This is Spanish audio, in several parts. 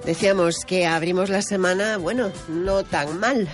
Decíamos que abrimos la semana, bueno, no tan mal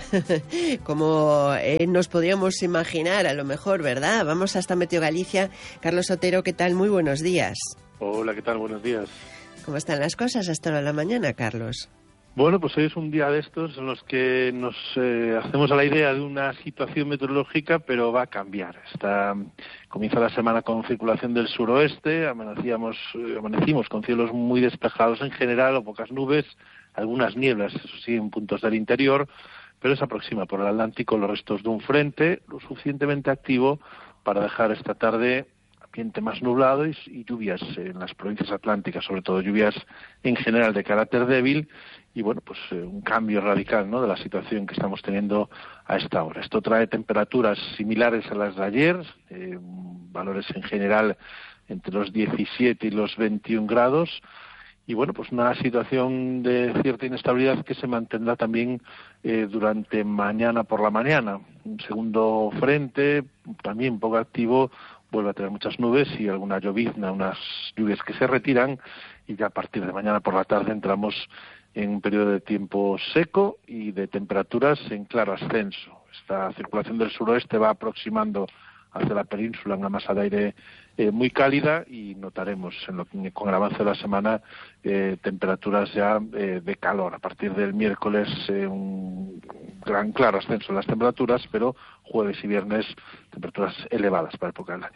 como nos podríamos imaginar, a lo mejor, ¿verdad? Vamos hasta Meteo Galicia. Carlos Otero, ¿qué tal? Muy buenos días. Hola, ¿qué tal? Buenos días. ¿Cómo están las cosas hasta ahora de la mañana, Carlos? Bueno, pues hoy es un día de estos en los que nos hacemos a la idea de una situación meteorológica, pero va a cambiar. Comienza la semana con circulación del suroeste, amanecimos con cielos muy despejados en general o pocas nubes, algunas nieblas, eso sí, en puntos del interior, pero se aproxima por el Atlántico los restos de un frente lo suficientemente activo para dejar esta tarde ambiente más nublado y lluvias en las provincias atlánticas, sobre todo lluvias en general de carácter débil y bueno, pues un cambio radical, ¿no?, de la situación que estamos teniendo a esta hora. Esto trae temperaturas similares a las de ayer, valores en general entre los 17 y los 21 grados y bueno, pues una situación de cierta inestabilidad que se mantendrá también durante mañana por la mañana. Un segundo frente, también poco activo, vuelve a tener muchas nubes y alguna llovizna, unas lluvias que se retiran y ya a partir de mañana por la tarde entramos en un periodo de tiempo seco y de temperaturas en claro ascenso. Esta circulación del suroeste va aproximando hacia la península una masa de aire muy cálida y notaremos con el avance de la semana temperaturas ya de calor. A partir del miércoles un gran claro ascenso en las temperaturas, pero jueves y viernes temperaturas elevadas para la época del año.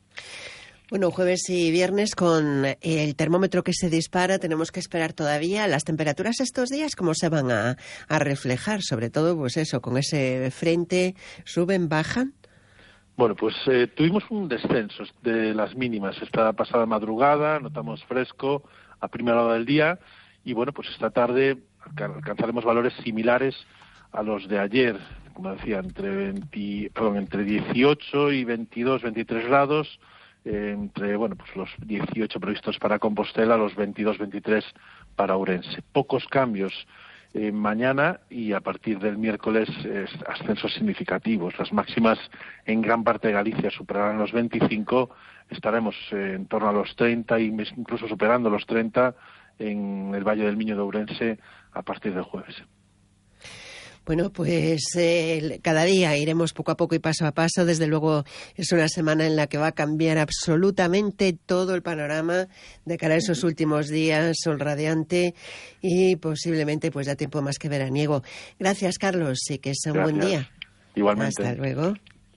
Bueno, jueves y viernes con el termómetro que se dispara, tenemos que esperar todavía. Las temperaturas estos días, ¿cómo se van a reflejar? Sobre todo, pues eso, con ese frente, ¿suben, bajan? Bueno, pues tuvimos un descenso de las mínimas esta pasada madrugada, notamos fresco a primera hora del día y bueno, pues esta tarde alcanzaremos valores similares a los de ayer, como decía, entre 18 y 22, 23 grados, entre bueno, pues los 18 previstos para Compostela, los 22, 23 para Ourense. Pocos cambios mañana y a partir del miércoles ascensos significativos. Las máximas en gran parte de Galicia superarán los 25, estaremos en torno a los 30 y incluso superando los 30 en el Valle del Miño de Ourense a partir del jueves. Bueno, pues cada día iremos poco a poco y paso a paso. Desde luego es una semana en la que va a cambiar absolutamente todo el panorama de cara a esos últimos días, sol radiante y posiblemente pues ya tiempo más que veraniego. Gracias, Carlos, y que sea un buen día. Igualmente. Hasta luego.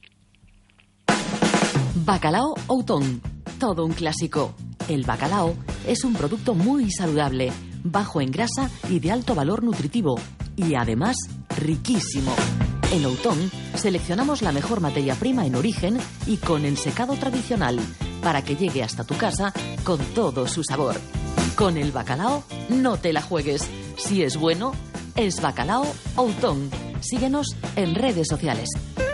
Bacalao Outón, todo un clásico. El bacalao es un producto muy saludable, bajo en grasa y de alto valor nutritivo. Y además, riquísimo. En Outón seleccionamos la mejor materia prima en origen y con ensecado tradicional para que llegue hasta tu casa con todo su sabor. Con el bacalao no te la juegues. Si es bueno, es Bacalao Outón. Síguenos en redes sociales.